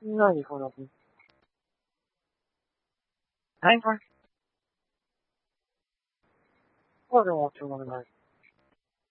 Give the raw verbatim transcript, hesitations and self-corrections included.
何この子。はい、はい。これはしょうがない。